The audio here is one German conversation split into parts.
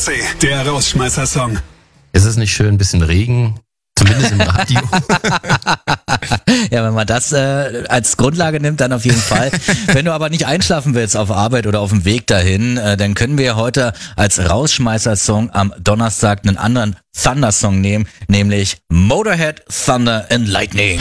C, der Rausschmeißer-Song. Ist es nicht schön, ein bisschen Regen? Zumindest im Radio. Ja, wenn man das als Grundlage nimmt, dann auf jeden Fall. Wenn du aber nicht einschlafen willst auf Arbeit oder auf dem Weg dahin, dann können wir heute als Rausschmeißer-Song am Donnerstag einen anderen Thunder-Song nehmen, nämlich Motorhead, Thunder and Lightning.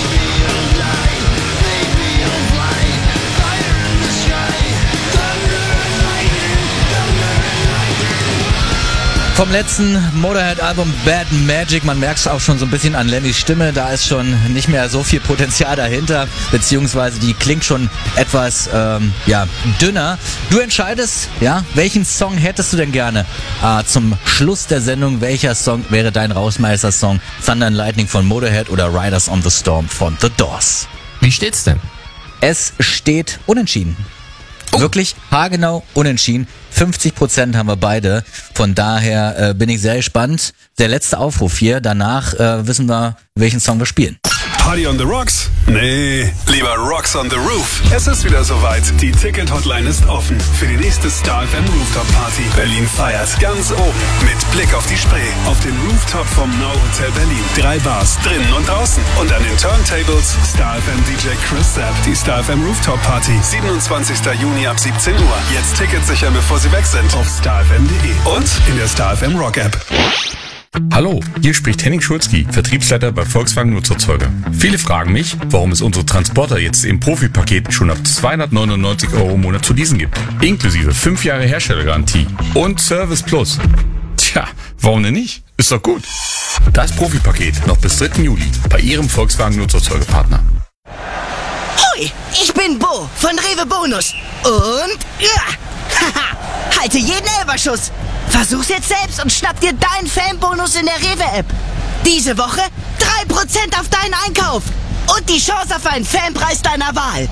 Vom letzten Motorhead-Album Bad Magic, man merkt es auch schon so ein bisschen an Lennys Stimme, da ist schon nicht mehr so viel Potenzial dahinter, beziehungsweise die klingt schon etwas dünner. Du entscheidest, welchen Song hättest du denn gerne zum Schluss der Sendung? Welcher Song wäre dein Rausmeister-Song? Thunder and Lightning von Motorhead oder Riders on the Storm von The Doors? Wie steht's denn? Es steht unentschieden. Wirklich haargenau unentschieden. 50% haben wir beide. Von daher bin ich sehr gespannt. Der letzte Aufruf hier. Danach wissen wir, welchen Song wir spielen. Party on the Rocks? Nee, lieber Rocks on the Roof. Es ist wieder soweit. Die Ticket-Hotline ist offen für die nächste Star FM Rooftop Party. Berlin feiert ganz oben mit Blick auf die Spree. Auf den Rooftop vom Now Hotel Berlin. 3 Bars, drinnen und draußen. Und an den Turntables Star FM DJ Chris Sapp. Die Star FM Rooftop Party. 27. Juni ab 17 Uhr. Jetzt Tickets sichern, bevor sie weg sind. Auf starfm.de und in der Star FM Rock App. Hallo, hier spricht Henning Schulzki, Vertriebsleiter bei Volkswagen Nutzerzeuger. Viele fragen mich, warum es unsere Transporter jetzt im Profipaket schon ab 299 € im Monat zu leasen gibt. Inklusive 5 Jahre Herstellergarantie und Service Plus. Tja, warum denn nicht? Ist doch gut. Das Profipaket noch bis 3. Juli bei Ihrem Volkswagen Nutzerzeugerpartner. Hoi, ich bin Bo von Rewe Bonus. Und halte jeden Elberschuss. Versuch's jetzt selbst und schnapp dir deinen Fanbonus in der Rewe-App. Diese Woche 3% auf deinen Einkauf. Und die Chance auf einen Fanpreis deiner Wahl.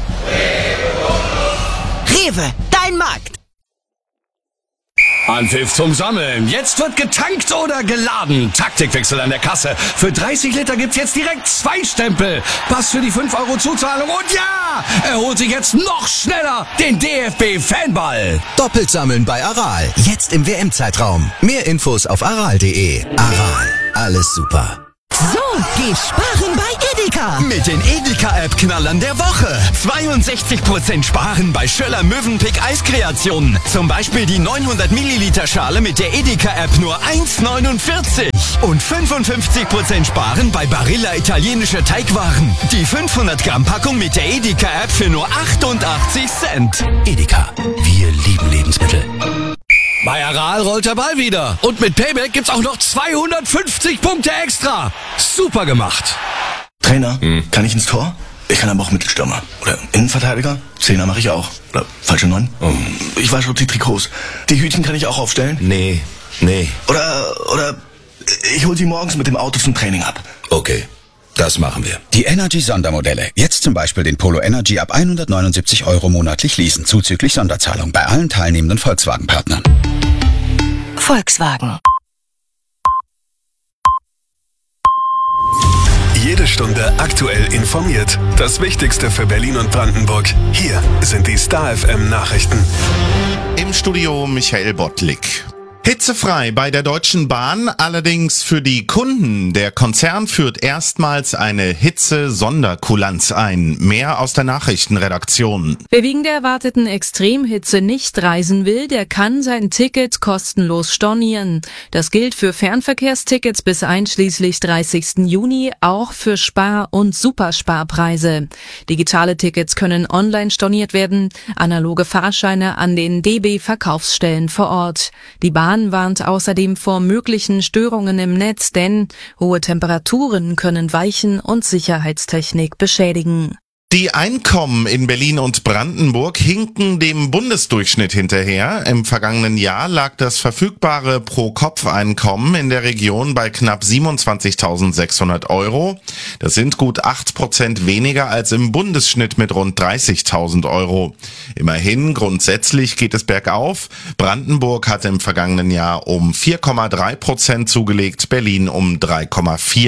Rewe, dein Markt. Anpfiff zum Sammeln. Jetzt wird getankt oder geladen. Taktikwechsel an der Kasse. Für 30 Liter gibt's jetzt direkt 2 Stempel. Pass für die 5 € Zuzahlung. Und ja, er holt sich jetzt noch schneller den DFB-Fanball. Doppelt sammeln bei Aral. Jetzt im WM-Zeitraum. Mehr Infos auf aral.de. Aral. Alles super. So, geh sparen bei Edeka. Mit den Edeka-App-Knallern der Woche. 62% sparen bei Schöller Mövenpick Eiskreationen. Zum Beispiel die 900 Milliliter Schale mit der Edeka-App nur 1,49. Und 55% sparen bei Barilla italienische Teigwaren. Die 500 Gramm Packung mit der Edeka-App für nur 88 Cent. Edeka. Wir lieben Lebensmittel. Bei Aral rollt der Ball wieder. Und mit Payback gibt's auch noch 250 Punkte extra. Super gemacht. Trainer, kann ich ins Tor? Ich kann aber auch Mittelstürmer. Oder Innenverteidiger? Zehner mache ich auch. Oder falsche 9? Ich wasche auch die Trikots. Die Hütchen kann ich auch aufstellen? Nee. Oder ich hol sie morgens mit dem Auto zum Training ab. Okay. Das machen wir. Die Energy-Sondermodelle. Jetzt zum Beispiel den Polo Energy ab 179 € monatlich leasen, zuzüglich Sonderzahlung bei allen teilnehmenden Volkswagen-Partnern. Volkswagen. Jede Stunde aktuell informiert. Das Wichtigste für Berlin und Brandenburg. Hier sind die Star FM Nachrichten. Im Studio Michael Bottlik. Hitzefrei bei der Deutschen Bahn, allerdings für die Kunden. Der Konzern führt erstmals eine Hitze-Sonderkulanz ein. Mehr aus der Nachrichtenredaktion. Wer wegen der erwarteten Extremhitze nicht reisen will, der kann sein Ticket kostenlos stornieren. Das gilt für Fernverkehrstickets bis einschließlich 30. Juni, auch für Spar- und Supersparpreise. Digitale Tickets können online storniert werden, analoge Fahrscheine an den DB-Verkaufsstellen vor Ort. Die Bahn warnt außerdem vor möglichen Störungen im Netz, denn hohe Temperaturen können Weichen und Sicherheitstechnik beschädigen. Die Einkommen in Berlin und Brandenburg hinken dem Bundesdurchschnitt hinterher. Im vergangenen Jahr lag das verfügbare Pro-Kopf-Einkommen in der Region bei knapp 27.600 €. Das sind gut 8% weniger als im Bundesschnitt mit rund 30.000 €. Immerhin, grundsätzlich geht es bergauf. Brandenburg hat im vergangenen Jahr um 4,3% zugelegt, Berlin um 3,4%.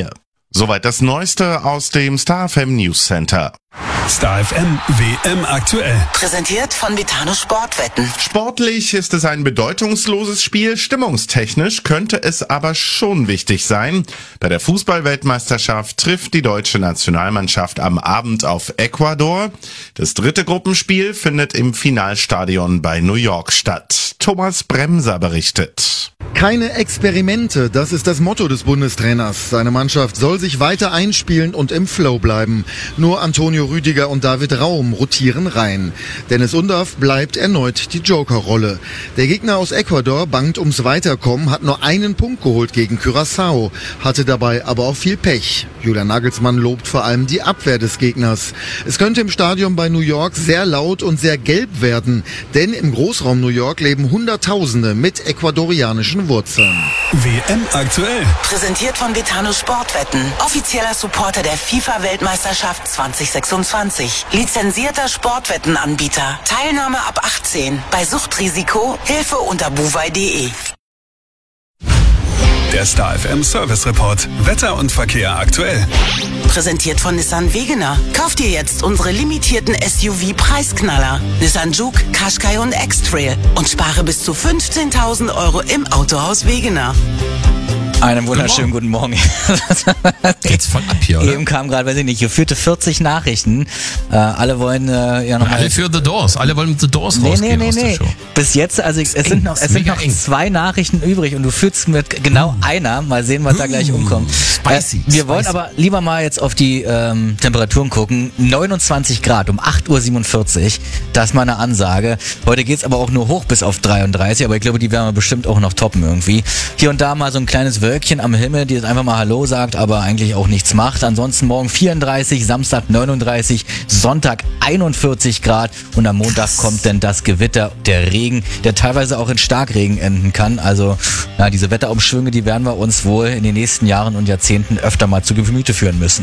Soweit das Neueste aus dem Star FM News Center. Star FM WM aktuell. Präsentiert von Vitano Sportwetten. Sportlich ist es ein bedeutungsloses Spiel, stimmungstechnisch könnte es aber schon wichtig sein. Bei der Fußball-Weltmeisterschaft trifft die deutsche Nationalmannschaft am Abend auf Ecuador. Das dritte Gruppenspiel findet im Finalstadion bei New York statt. Thomas Bremser berichtet. Keine Experimente, das ist das Motto des Bundestrainers. Seine Mannschaft soll sich weiter einspielen und im Flow bleiben. Nur Antonio Rüdiger und David Raum rotieren rein. Dennis Undaff bleibt erneut die Jokerrolle. Der Gegner aus Ecuador bangt ums Weiterkommen, hat nur einen Punkt geholt gegen Curaçao, hatte dabei aber auch viel Pech. Julian Nagelsmann lobt vor allem die Abwehr des Gegners. Es könnte im Stadion bei New York sehr laut und sehr gelb werden, denn im Großraum New York leben Hunderttausende mit ecuadorianischen Wurzeln. WM aktuell. Präsentiert von Vitano Sportwetten. Offizieller Supporter der FIFA-Weltmeisterschaft 2026. Lizenzierter Sportwettenanbieter. Teilnahme ab 18. Bei Suchtrisiko Hilfe unter buwei.de. Der Star FM Service Report. Wetter und Verkehr aktuell. Präsentiert von Nissan Wegener. Kauft ihr jetzt unsere limitierten SUV-Preisknaller. Nissan Juke, Qashqai und X-Trail. Und spare bis zu 15.000 € im Autohaus Wegener. Einen wunderschönen guten Morgen. Geht's voll ab hier, oder? Eben kam gerade, weiß ich nicht, geführte 40 Nachrichten. Alle wollen nochmal... Alle für The Doors. Alle wollen mit The Doors rausgehen aus der Show. Bis jetzt, also es sind noch 2 Nachrichten übrig und du führst mit genau einer. Mal sehen, was da gleich umkommt. Spicy. Wir wollen aber lieber mal jetzt auf die Temperaturen gucken. 29 Grad um 8.47 Uhr. Das ist mal eine Ansage. Heute geht's aber auch nur hoch bis auf 33, aber ich glaube, die werden wir bestimmt auch noch toppen irgendwie. Hier und da mal so ein kleines Wölkchen am Himmel, die jetzt einfach mal Hallo sagt, aber eigentlich auch nichts macht. Ansonsten morgen 34, Samstag 39, Sonntag 41 Grad und am Montag kommt dann das Gewitter, der Regen, der teilweise auch in Starkregen enden kann. Also ja, diese Wetterumschwünge, die werden wir uns wohl in den nächsten Jahren und Jahrzehnten öfter mal zu Gemüte führen müssen.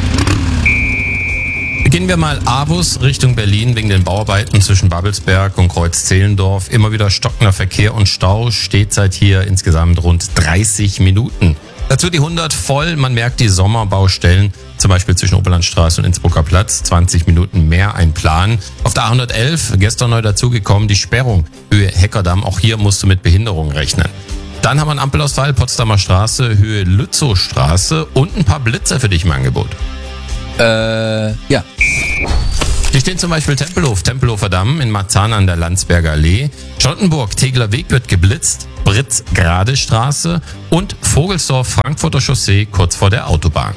Beginnen wir mal A-Bus Richtung Berlin wegen den Bauarbeiten zwischen Babelsberg und Kreuz-Zehlendorf. Immer wieder stockender Verkehr und Stau, steht seit hier insgesamt rund 30 Minuten. Dazu die 100 voll, man merkt die Sommerbaustellen, zum Beispiel zwischen Oberlandstraße und Innsbrucker Platz, 20 Minuten mehr ein Plan. Auf der A111, gestern neu dazugekommen, die Sperrung, Höhe Heckerdamm, auch hier musst du mit Behinderung rechnen. Dann haben wir einen Ampelausfall, Potsdamer Straße, Höhe Lützowstraße und ein paar Blitzer für dich im Angebot. Ja. Hier stehen zum Beispiel Tempelhofer Damm in Marzahn an der Landsberger Allee, Charlottenburg, Tegeler Weg wird geblitzt, Britz-Grade Straße und Vogelsdorf, Frankfurter Chaussee kurz vor der Autobahn.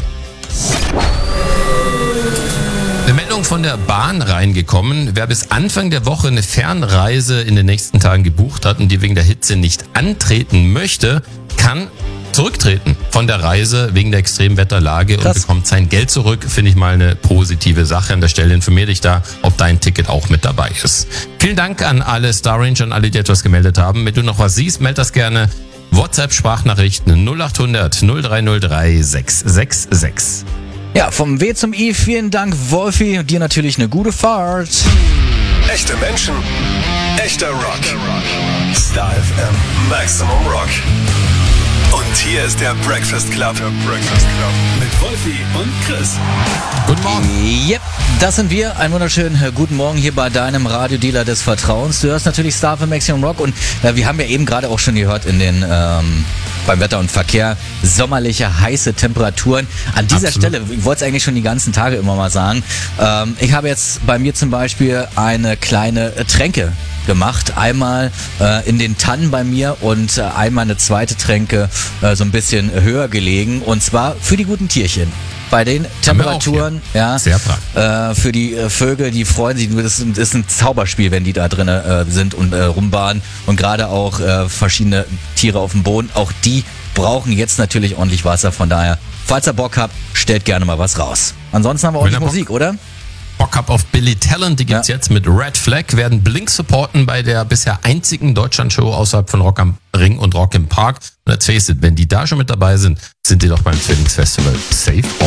Eine Meldung von der Bahn reingekommen. Wer bis Anfang der Woche eine Fernreise in den nächsten Tagen gebucht hat und die wegen der Hitze nicht antreten möchte, kann zurücktreten von der Reise wegen der Extremwetterlage und bekommt sein Geld zurück. Finde ich mal eine positive Sache. An der Stelle informiere dich da, ob dein Ticket auch mit dabei ist. Vielen Dank an alle Star Ranger und alle, die etwas gemeldet haben. Wenn du noch was siehst, meld das gerne. WhatsApp-Sprachnachrichten 0800 0303 666. Ja, vom W zum I, vielen Dank, Wolfi, und dir natürlich eine gute Fahrt. Echte Menschen, echter Rock. Star FM, Maximum Rock. Und hier ist der Breakfast Club. Mit Wolfi und Chris. Guten Morgen. Yep, das sind wir. Einen wunderschönen guten Morgen hier bei deinem Radiodealer des Vertrauens. Du hörst natürlich Star FM Maximum Rock und wir haben ja eben gerade auch schon gehört in den beim Wetter und Verkehr sommerliche, heiße Temperaturen. An dieser Stelle, ich wollte es eigentlich schon die ganzen Tage immer mal sagen, ich habe jetzt bei mir zum Beispiel eine kleine Tränke gemacht. Einmal in den Tannen bei mir und einmal eine zweite Tränke so ein bisschen höher gelegen. Und zwar für die guten Tierchen. Bei den Temperaturen, ja, sehr praktisch. für die Vögel, die freuen sich. Das ist ein Zauberspiel, wenn die da drin sind und rumbahnen. Und gerade auch verschiedene Tiere auf dem Boden. Auch die brauchen jetzt natürlich ordentlich Wasser. Von daher, falls ihr Bock habt, stellt gerne mal was raus. Ansonsten haben wir ordentlich Musik, oder? Bock hab auf Billy Talent, die gibt's jetzt mit Red Flag, werden Blink supporten bei der bisher einzigen Deutschlandshow außerhalb von Rock am Ring und Rock im Park. Und let's face it, wenn die da schon mit dabei sind, sind die doch beim Phoenix Festival safe